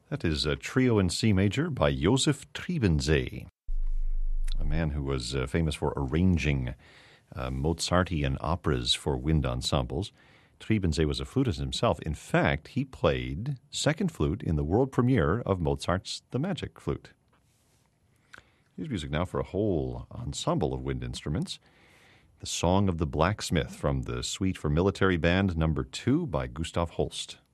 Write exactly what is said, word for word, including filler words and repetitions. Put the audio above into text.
That is a trio in C major by Josef Trebensee, a man who was uh, famous for arranging uh, Mozartian operas for wind ensembles. Trebensee was a flutist himself. In fact, he played second flute in the world premiere of Mozart's The Magic Flute. Here's music now for a whole ensemble of wind instruments. The Song of the Blacksmith from the Suite for Military Band number two by Gustav Holst.